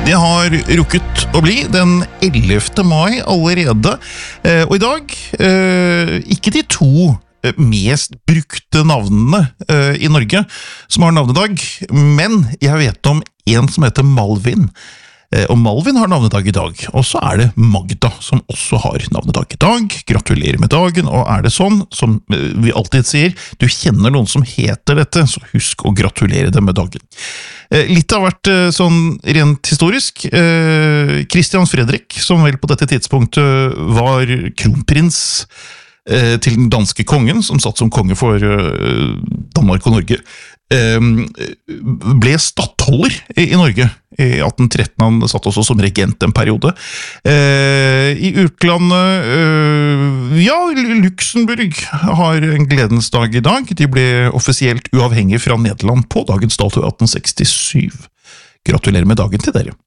Det har rukket å bli den 11. mai allerede, og i dag ikke de to mest brukte navnene i Norge som har navnedag, men jeg vet om en som heter Malvin. Og Malvin har navnedag i dag, og så det Magda som også har navnedag i dag. Gratulerer med dagen, og det sånn, som vi alltid sier, du kjenner noen som heter dette, så husk å gratulere dem med dagen. Litt har vært sånn rent historisk. Christian Fredrik, som vel på dette tidspunktet var kronprins til den danske kongen, som satt som konge for Danmark og Norge, ble stattholder i Norge i 1813. Han satt også som regent en periode. I utlandet, ja, Luxemburg har en gledens dag i dag. De ble offisielt uavhengige fra Nederland på dagens dato 1867. Gratulerer med dagen til dere.